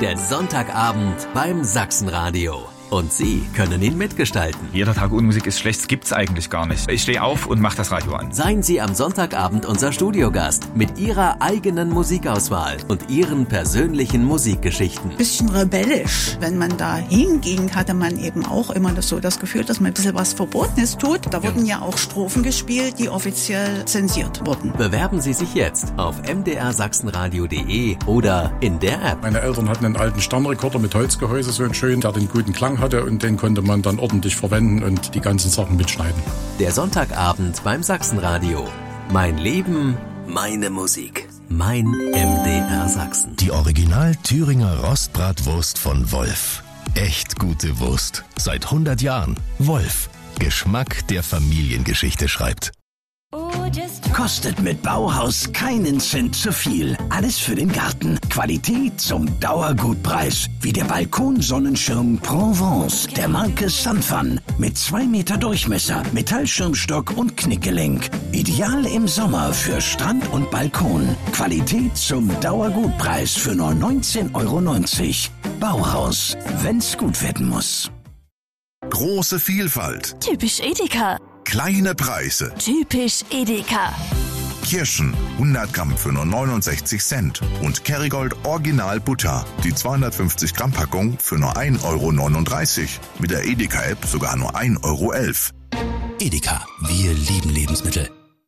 Der Sonntagabend beim Sachsenradio. Und Sie können ihn mitgestalten. Jeder Tag ohne Musik ist schlecht, das gibt's eigentlich gar nicht. Ich stehe auf und mache das Radio an. Seien Sie am Sonntagabend unser Studiogast mit Ihrer eigenen Musikauswahl und Ihren persönlichen Musikgeschichten. Bisschen rebellisch. Wenn man da hinging, hatte man eben auch immer das Gefühl, dass man ein bisschen was Verbotenes tut. Da wurden ja auch Strophen gespielt, die offiziell zensiert wurden. Bewerben Sie sich jetzt auf mdrsachsenradio.de oder in der App. Meine Eltern hatten einen alten Sternrekorder mit Holzgehäuse, so einen schönen, der den guten Klang hatte, und den konnte man dann ordentlich verwenden und die ganzen Sachen mitschneiden. Der Sonntagabend beim Sachsenradio. Mein Leben, meine Musik. Mein MDR Sachsen. Die Original Thüringer Rostbratwurst von Wolf. Echt gute Wurst. Seit 100 Jahren. Wolf. Geschmack, der Familiengeschichte schreibt. Kostet mit Bauhaus keinen Cent zu viel. Alles für den Garten. Qualität zum Dauergutpreis. Wie der Balkonsonnenschirm Provence der Marke Sanfan. Mit 2 Meter Durchmesser, Metallschirmstock und Knickgelenk. Ideal im Sommer für Strand und Balkon. Qualität zum Dauergutpreis für nur 19,90 €. Bauhaus, wenn's gut werden muss. Große Vielfalt. Typisch Edeka. Kleine Preise. Typisch Edeka. Kirschen 100 Gramm für nur 69 Cent. Und Kerrygold Original Butter. Die 250 Gramm Packung für nur 1,39 €. Mit der Edeka-App sogar nur 1,11 €. Edeka, wir lieben Lebensmittel.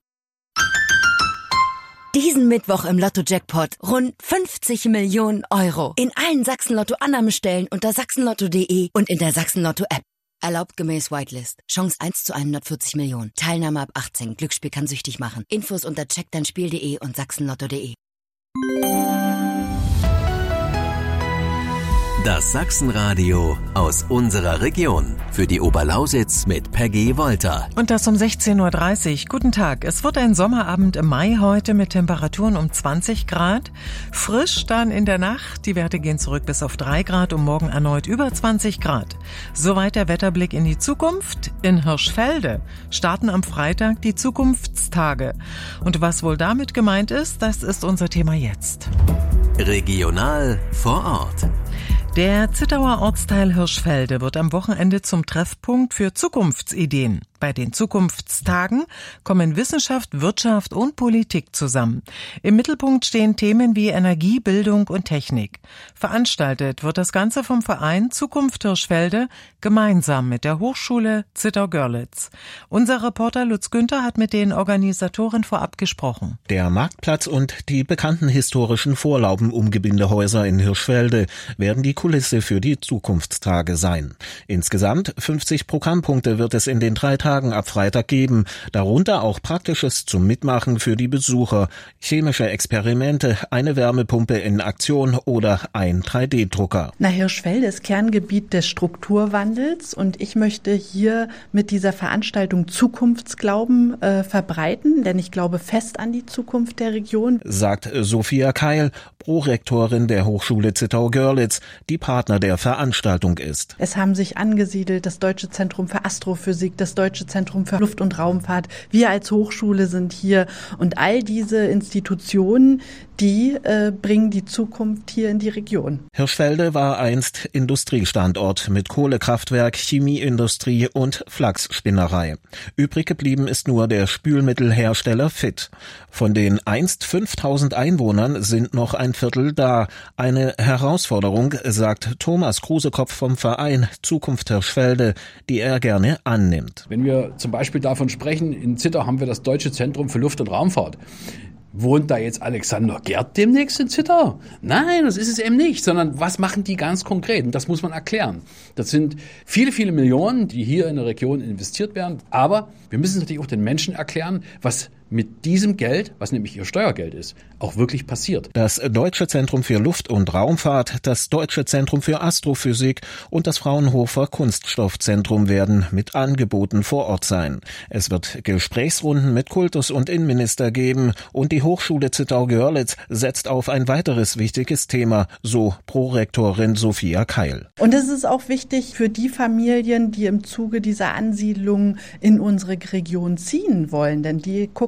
Diesen Mittwoch im Lotto-Jackpot rund 50 Millionen €. In allen Sachsen-Lotto-Annahmestellen unter sachsenlotto.de und in der Sachsen-Lotto-App. Erlaubt gemäß Whitelist. Chance 1 zu 140 Millionen. Teilnahme ab 18. Glücksspiel kann süchtig machen. Infos unter checkdeinspiel.de und sachsenlotto.de. Das Sachsenradio aus unserer Region. Für die Oberlausitz mit Peggy Wolter. Und das um 16:30 Uhr. Guten Tag. Es wird ein Sommerabend im Mai heute mit Temperaturen um 20 Grad. Frisch dann in der Nacht. Die Werte gehen zurück bis auf 3 Grad und morgen erneut über 20 Grad. Soweit der Wetterblick in die Zukunft. In Hirschfelde starten am Freitag die Zukunftstage. Und was wohl damit gemeint ist, das ist unser Thema jetzt. Regional vor Ort. Der Zittauer Ortsteil Hirschfelde wird am Wochenende zum Treffpunkt für Zukunftsideen. Bei den Zukunftstagen kommen Wissenschaft, Wirtschaft und Politik zusammen. Im Mittelpunkt stehen Themen wie Energie, Bildung und Technik. Veranstaltet wird das Ganze vom Verein Zukunft Hirschfelde gemeinsam mit der Hochschule Zittau-Görlitz. Unser Reporter Lutz Günther hat mit den Organisatoren vorab gesprochen. Der Marktplatz und die bekannten historischen Vorlauben-Umgebindehäuser in Hirschfelde werden die Kulisse für die Zukunftstage sein. Insgesamt 50 Programmpunkte wird es in den 3 Tagen ab Freitag geben, darunter auch Praktisches zum Mitmachen für die Besucher, chemische Experimente, eine Wärmepumpe in Aktion oder ein 3D-Drucker. Hirschfelde ist Kerngebiet des Strukturwandels und ich möchte hier mit dieser Veranstaltung Zukunftsglauben verbreiten, denn ich glaube fest an die Zukunft der Region, sagt Sophia Keil, Prorektorin der Hochschule Zittau-Görlitz, die Partner der Veranstaltung ist. Es haben sich angesiedelt das Deutsche Zentrum für Astrophysik, das Deutsche Zentrum für Luft- und Raumfahrt. Wir als Hochschule sind hier und all diese Institutionen, die bringen die Zukunft hier in die Region. Hirschfelde war einst Industriestandort mit Kohlekraftwerk, Chemieindustrie und Flachsspinnerei. Übrig geblieben ist nur der Spülmittelhersteller Fit. Von den einst 5000 Einwohnern sind noch ein Viertel da. Eine Herausforderung, sagt Thomas Krusekopf vom Verein Zukunft Hirschfelde, die er gerne annimmt. Wenn wir zum Beispiel davon sprechen, in Zittau haben wir das Deutsche Zentrum für Luft- und Raumfahrt. Wohnt da jetzt Alexander Gerd demnächst in Zittau? Nein, das ist es eben nicht, sondern was machen die ganz konkret? Und das muss man erklären. Das sind viele, viele Millionen, die hier in der Region investiert werden. Aber wir müssen natürlich auch den Menschen erklären, was mit diesem Geld, was nämlich ihr Steuergeld ist, auch wirklich passiert. Das Deutsche Zentrum für Luft- und Raumfahrt, das Deutsche Zentrum für Astrophysik und das Fraunhofer Kunststoffzentrum werden mit Angeboten vor Ort sein. Es wird Gesprächsrunden mit Kultus- und Innenminister geben und die Hochschule Zittau-Görlitz setzt auf ein weiteres wichtiges Thema, so Prorektorin Sophia Keil. Und es ist auch wichtig für die Familien, die im Zuge dieser Ansiedlung in unsere Region ziehen wollen, denn die gucken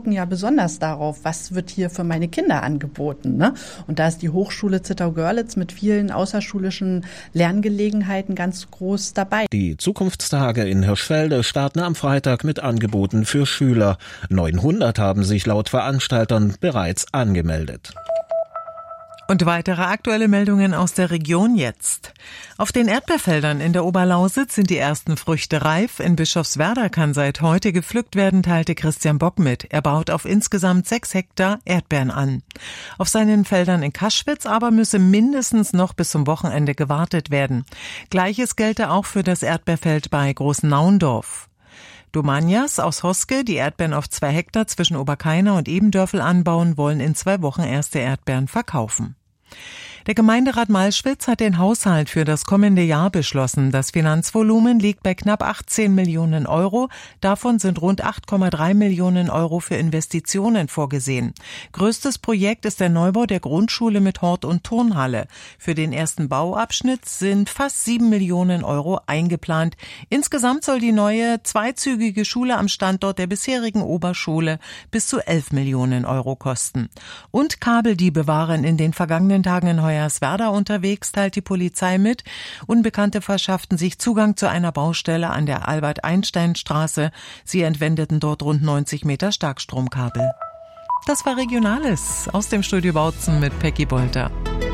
gucken ja besonders darauf, was wird hier für meine Kinder angeboten, ne? Und da ist die Hochschule Zittau-Görlitz mit vielen außerschulischen Lerngelegenheiten ganz groß dabei. Die Zukunftstage in Hirschfelde starten am Freitag mit Angeboten für Schüler. 900 haben sich laut Veranstaltern bereits angemeldet. Und weitere aktuelle Meldungen aus der Region jetzt. Auf den Erdbeerfeldern in der Oberlausitz sind die ersten Früchte reif. In Bischofswerda kann seit heute gepflückt werden, teilte Christian Bock mit. Er baut auf insgesamt 6 Hektar Erdbeeren an. Auf seinen Feldern in Kaschwitz aber müsse mindestens noch bis zum Wochenende gewartet werden. Gleiches gelte auch für das Erdbeerfeld bei Großnaundorf. Domanias aus Hoske, die Erdbeeren auf 2 Hektar zwischen Oberkaina und Ebendörfel anbauen, wollen in 2 Wochen erste Erdbeeren verkaufen. Der Gemeinderat Malschwitz hat den Haushalt für das kommende Jahr beschlossen. Das Finanzvolumen liegt bei knapp 18 Millionen Euro. Davon sind rund 8,3 Millionen Euro für Investitionen vorgesehen. Größtes Projekt ist der Neubau der Grundschule mit Hort- und Turnhalle. Für den ersten Bauabschnitt sind fast 7 Millionen Euro eingeplant. Insgesamt soll die neue zweizügige Schule am Standort der bisherigen Oberschule bis zu 11 Millionen Euro kosten. Und Kabeldiebe waren in den vergangenen Tagen in Hoyerswerda unterwegs, teilt die Polizei mit. Unbekannte verschafften sich Zugang zu einer Baustelle an der Albert-Einstein-Straße. Sie entwendeten dort rund 90 Meter Starkstromkabel. Das war Regionales aus dem Studio Bautzen mit Peggy Bolter.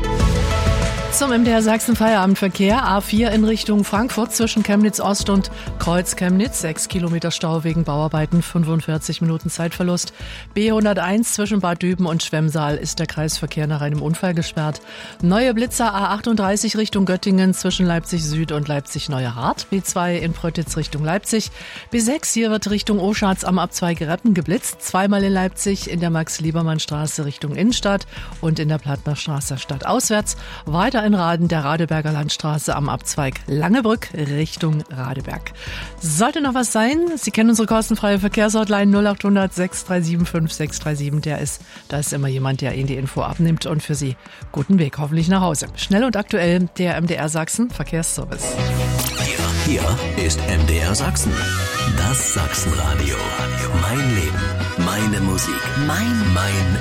Zum MDR Sachsen Feierabendverkehr. A4 in Richtung Frankfurt zwischen Chemnitz Ost und Kreuz Chemnitz. 6 Kilometer Stau wegen Bauarbeiten, 45 Minuten Zeitverlust. B101 zwischen Bad Düben und Schwemmsaal ist der Kreisverkehr nach einem Unfall gesperrt. Neue Blitzer A38 Richtung Göttingen zwischen Leipzig Süd und Leipzig Neuerhardt. B2 in Pröttitz Richtung Leipzig. B6 hier wird Richtung Oschatz am Abzweig Reppen geblitzt. Zweimal in Leipzig in der Max-Liebermann-Straße Richtung Innenstadt und in der Plattnerstraße stadtauswärts. Weiter in Raden der Radeberger Landstraße am Abzweig Langebrück Richtung Radeberg. Sollte noch was sein, Sie kennen unsere kostenfreie Verkehrshotline 0800 637 5637. Da ist immer jemand, der Ihnen die Info abnimmt und für Sie guten Weg hoffentlich nach Hause. Schnell und aktuell der MDR Sachsen Verkehrsservice. Hier ist MDR Sachsen. Das Sachsenradio. Mein Leben, meine Musik, mein